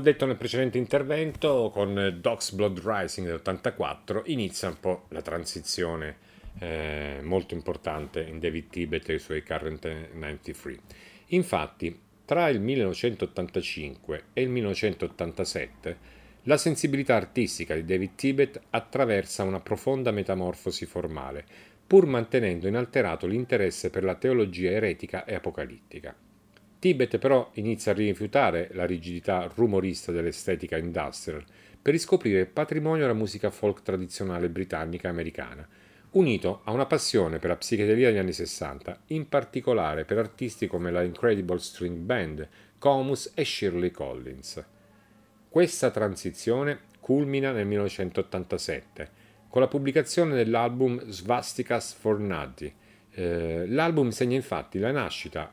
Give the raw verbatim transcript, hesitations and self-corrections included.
detto nel precedente intervento, con Doc's Blood Rising dell'ottantaquattro inizia un po' la transizione eh, molto importante in David Tibet e i suoi Current novantatré. Infatti, tra il millenovecentottantacinque e il millenovecentottantasette, la sensibilità artistica di David Tibet attraversa una profonda metamorfosi formale, pur mantenendo inalterato l'interesse per la teologia eretica e apocalittica. Tibet però inizia a rifiutare la rigidità rumorista dell'estetica industrial per riscoprire il patrimonio della musica folk tradizionale britannica e americana, unito a una passione per la psichedelia degli anni sessanta, in particolare per artisti come la Incredible String Band, Comus e Shirley Collins. Questa transizione culmina nel millenovecentottantasette con la pubblicazione dell'album Svastikas for Nutty. Eh, l'album segna infatti la nascita